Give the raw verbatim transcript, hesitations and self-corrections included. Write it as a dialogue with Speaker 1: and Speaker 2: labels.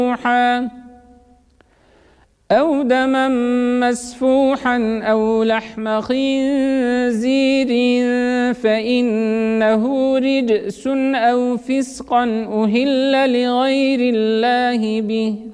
Speaker 1: أو دما مسفوحا أو لحم خنزير فإنه رجس أو فسقا أهل لغير الله به